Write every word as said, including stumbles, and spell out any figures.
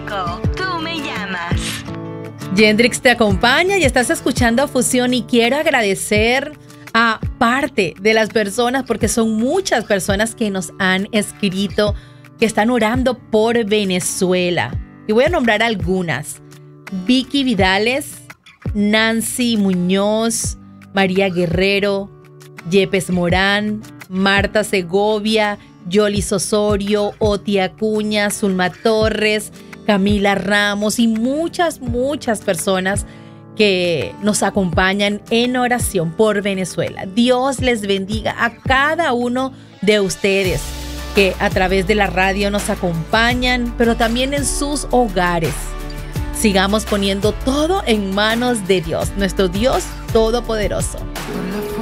cinco. Tú me llamas. Yendrix te acompaña y estás escuchando Fusión, y quiero agradecer a parte de las personas, porque son muchas personas que nos han escrito, que están orando por Venezuela. Y voy a nombrar algunas: Vicky Vidales, Nancy Muñoz, María Guerrero, Yepes Morán, Marta Segovia, Yolis Osorio, Oti Acuña, Zulma Torres, Camila Ramos y muchas, muchas personas que nos acompañan en oración por Venezuela. Dios les bendiga a cada uno de ustedes que a través de la radio nos acompañan, pero también en sus hogares. Sigamos poniendo todo en manos de Dios, nuestro Dios todopoderoso.